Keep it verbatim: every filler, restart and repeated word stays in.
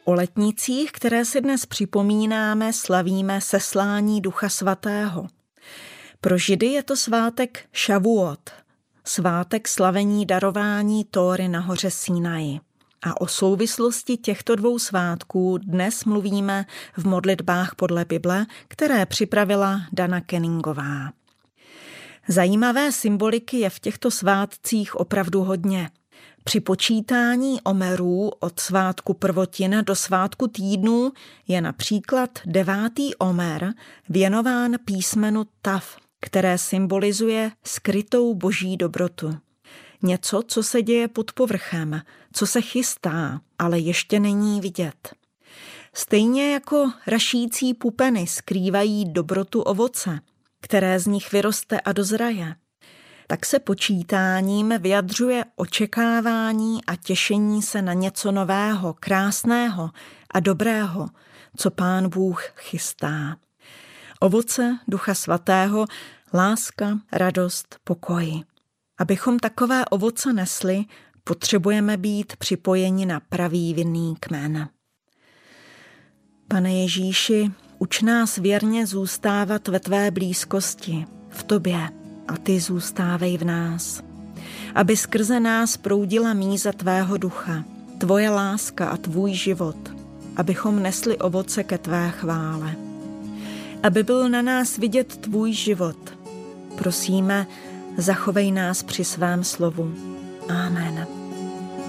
O letnicích, které si dnes připomínáme, slavíme seslání Ducha Svatého. Pro Židy je to svátek Šavuot, svátek slavení darování Tóry na hoře Sinaji. A o souvislosti těchto dvou svátků dnes mluvíme v modlitbách podle Bible, které připravila Dana Kenningová. Zajímavé symboliky je v těchto svátcích opravdu hodně. Při počítání omerů od svátku prvotin do svátku týdnů je například devátý omer věnován písmenu Tav, které symbolizuje skrytou boží dobrotu. Něco, co se děje pod povrchem, co se chystá, ale ještě není vidět. Stejně jako rašící pupeny skrývají dobrotu ovoce, které z nich vyroste a dozraje, tak se počítáním vyjadřuje očekávání a těšení se na něco nového, krásného a dobrého, co Pán Bůh chystá. Ovoce Ducha Svatého, láska, radost, pokoj. Abychom takové ovoce nesli, potřebujeme být připojeni na pravý vinný kmen. Pane Ježíši, uč nás věrně zůstávat ve tvé blízkosti, v tobě, a ty zůstávej v nás. Aby skrze nás proudila míza tvého ducha, tvoje láska a tvůj život, abychom nesli ovoce ke tvé chvále. Aby byl na nás vidět tvůj život. Prosíme, zachovej nás při svém slovu. Amen.